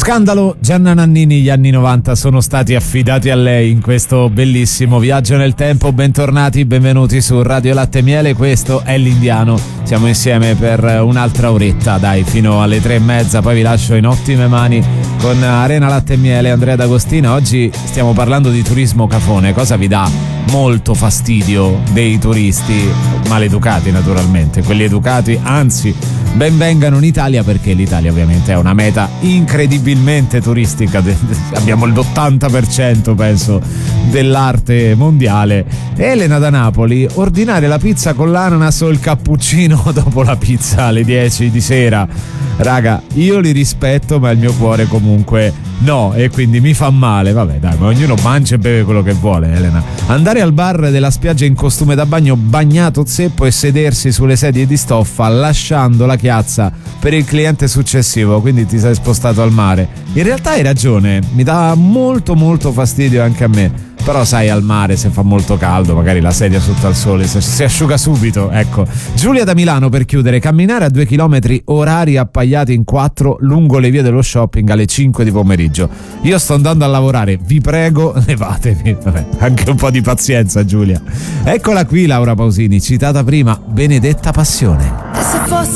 Scandalo, Gianna Nannini, gli anni 90 sono stati affidati a lei in questo bellissimo viaggio nel tempo. Bentornati, benvenuti su Radio Latte e Miele, questo è l'Indiano. Siamo insieme per un'altra oretta, dai, fino alle 3:30, poi vi lascio in ottime mani con Arena Latte e Miele, Andrea D'Agostino. Oggi stiamo parlando di turismo cafone. Cosa vi dà molto fastidio dei turisti maleducati, naturalmente? Quelli educati, anzi, ben vengano in Italia, perché l'Italia ovviamente è una meta incredibilmente turistica. Abbiamo l'80% penso dell'arte mondiale. Elena da Napoli: ordinare la pizza con l'ananas o il cappuccino dopo la pizza alle 10 di sera. Raga, io li rispetto, ma il mio cuore comunque no, e quindi mi fa male. Vabbè, dai, ma ognuno mangia e beve quello che vuole, Elena. Andare al bar della spiaggia in costume da bagno bagnato zeppo e sedersi sulle sedie di stoffa lasciando la chiazza per il cliente successivo, quindi ti sei spostato al mare. In realtà hai ragione, mi dà molto fastidio anche a me. Però sai, al mare se fa molto caldo, magari la sedia sotto al sole si asciuga subito, ecco. Giulia da Milano, per chiudere: camminare a 2 chilometri orari appaiati in 4 lungo le vie dello shopping alle 5 di pomeriggio. Io sto andando a lavorare, vi prego, levatevi. Vabbè, anche un po' di pazienza, Giulia. Eccola qui Laura Pausini, citata prima, Benedetta Passione. E se fosse